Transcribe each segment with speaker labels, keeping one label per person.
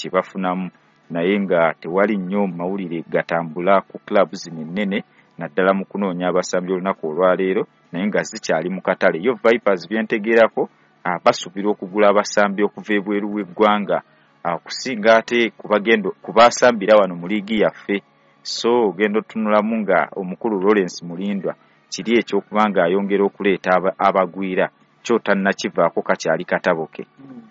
Speaker 1: kye bafunamu naye nga tewali nnyo mawulire gatambula ku clubs ennene naddala mu kunoonya abasambi olunaku olwaleero naye nga zikyali mu katale. Yo Vipers byentegeerako basuubira okugula abasambi okuva ebweru w'eggwanga kusinga ate kubasambira wano mu liigi yaffe. So ogenda otunulamu nga omukulu Lawrence Mulindwa kiri ekyokubanga ayongera okuleeta abagwira kyotannakivaako kakyali kataboke.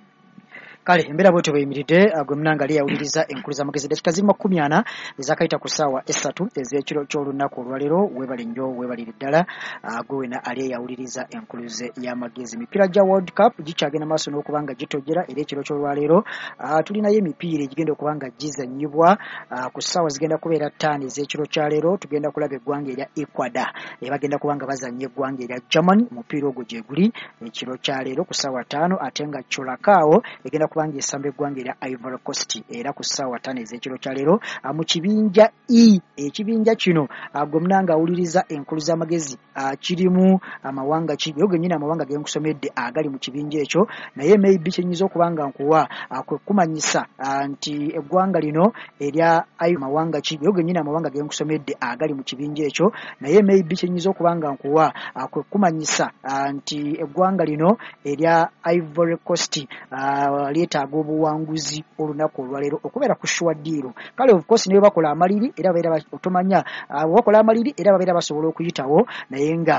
Speaker 2: Kale embeera bwetyo bweyimiridde gwe munanga ali yawuliriza enkulu z'amagezi dakika zirima 40 ezakayita ku ssaawa 3 ez'ekiro ky'olunaku olwaleero. Weebale nnyo weebalire ddala gwe wena ali yawuliriza enkulu ze y'amagezi. Emipiira gya World Cup gikyagenda maaso n'okuba nga gitojjera era ekiro ky'olwaleero tulinayo emipiira egigenda okuba nga gizannyibwa ku ssaawa zigenda kubeera 5 ez'ekiro kya leero. Tugenda kulaba eggwanga erya Ecuador bagenda kuba nga bazannya eggwanga erya Germany. Omupiira ogwo gye guli ekiro kya leero ku ssaawa 5 ate nga Curacao egenda kubanga esamba eggwanga erya Ivory Coast era ku ssaawa 5 ez'ekiro kya leero mu kibinja E. Ekibinja kino gwe munanga awuliriza enkulu z'amagezi kirimu amawanga yo gennyini amawanga genkusomedde agali mu kibinja ekyo naye maybe kyenyiza okuba nga nkuwa kwe kumanyisa nti eggwanga lino erya amawanga yo gennyini amawanga genkusomedde agali mu kibinja ekyo naye maybe kyenyiza okuba nga nkuwa kwe kumanyisa nti eggwanga lino erya Ivory Coast lyetaaga obuwanguzi olunaku olwaleero okubeera ku shwaddiiro. Kale of course niyo bakola amaliri era babeera otomanya bakola amaliri era babeera basobola okuyitawo naye nga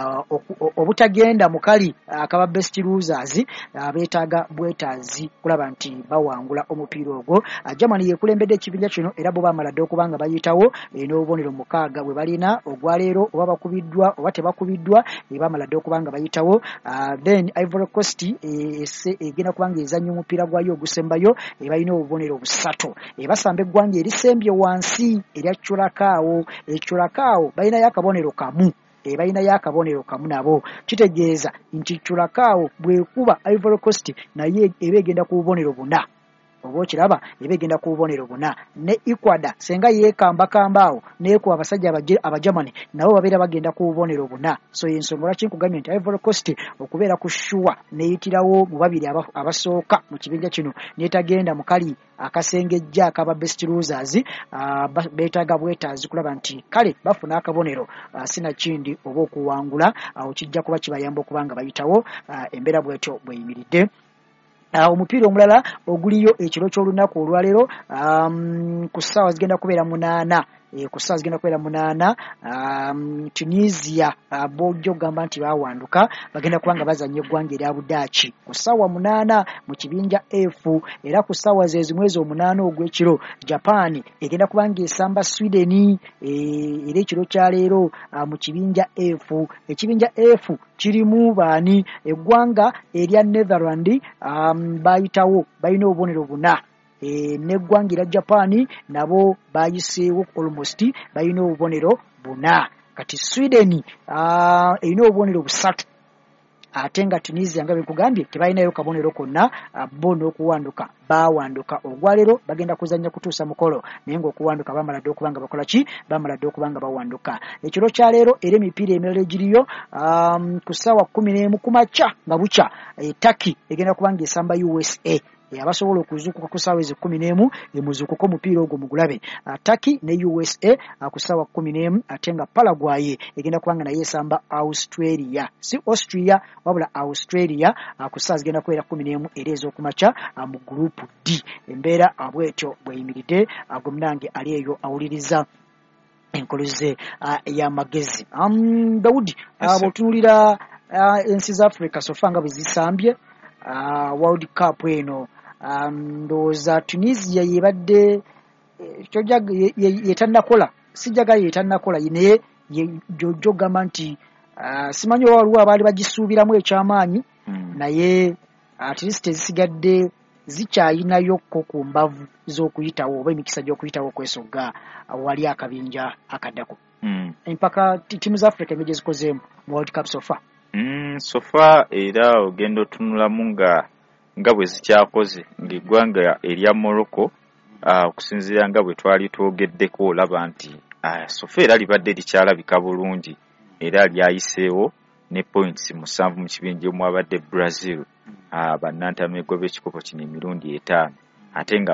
Speaker 2: obutagenda mukali akaba best losers beetaaga bwetaazi kulaba nti bawangula omupiira ogwo. Germany yekulembedde ekibinja kino era bo bamaladde okuba nga bayitawo n'obubonero 6 bwe balina ogwaleero oba bakubiddwa oba tebakubiddwa bamaladde okuba nga bayitawo. Then Ivory Coast egenda kuba nga ezannya omupiira gwayo ogusembayo balina obubonero 3 basamba eggwanga erisembye wansi erya Curacao. Curacao balinayo akabonero kamu balinayo akabonero kamu nabo kitegeeza nti Curacao bwekuba Ivory Coast naye eba egenda ku bubonero 4 oba okiraba eba egenda ku bubonero 4 ne Ecuador senga yekambakambaawo neekuba abasajja Abagermany nabo babeera bagenda ku bubonero 4. So y'ensonga lwaki nkugambye nti Ivory Coast okubeera ku shuwa neyitirawo mu babiri abasooka mu kibinja kino netagenda mukali akasengejja akaba best losers beetaaga bwetaazi kulaba nti kale bafuna akabonero sinakindi oba okuwangula kijja kuba kibayamba okuba nga bayitawo. Embeera bwetyo bweyimiridde. Omupiira omulala oguliyo ekiro ky'olunaku olwaleero ku ssaawa zigenda kubeera 8 ku ssaawa zigenda kubeera 8 Tunisia bojjo gamba nti bawanduka bagenda kubanga bazannya eggwanga erya Budaaki ku ssaawa 8 mu kibinja F era ku ssaawa zezimwezi 8 ogw'ekiro Japan egenda kubanga esamba Sweden era ekiro kya leero mu kibinja F. Ekibinja F kirimu baani eggwanga erya Netherland bayitawo balina obubonero 4 neggwanga erya Japan nabo bayiseewo almost balina obubonero 4. Kati Sweden erina obubonero 3 ate nga Tunisia nga bekugambye tebalinayo kabonero konna bo n'okuwanduka bawanduka ogwaleero bagenda kuzannya kutuusa mukolo naye ng'okuwanduka bamaladde okubanga bakola ki bamaladde okubanga bawanduka. Ekiro kya leero era emipiira emirala egiriyo ku ssaawa 11 ku makya nga bukya Turkey egenda kubanga esamba USA abasobola okuzuukuka ku ssaawa ezi 11 emuzuukuko omupiira ogwo mugulabe. Turkey ne USA ku ssaawa 11 ate nga Paraguay egenda kubanga naye esamba Australia si Austria wabula Australia ku ssaawa zigenda kubeera 11 era ez'okumakya mu group D. Embeera bwetyo bweyimiridde gwe munange ali eyo awuliriza enkulu ze y'amagezi. Daudi bw'otunuulira ensi za Africa sofa nga bwe zisambye World Cup eno ndowooza Tunisia yebadde yetannakola sijjagala yetannakola naye jojjo gamba nti simanyi waliwo abaali bagisuubiramu ekyamaanyi naye at least ezisigadde zikyayinayokko ku mbavu z'okuyitawo oba emikisa gy'okuyitawo okwesogga wali akabinja akaddako. Empaka ttiimu za Africa emye gyezikozeemu mu World Cup sofa
Speaker 1: sofa era ogenda otunulamu nga bwe zikyakoze ng'eggwanga erya Morocco okusinziira nga bwe twali twogeddeko olaba nti sofa era libadde likyalabika bulungi era lyayiseewo ne points 7 mu kibinja omwabadde Brazil bannantamego b'ekikopo kino emirundi 5 ate nga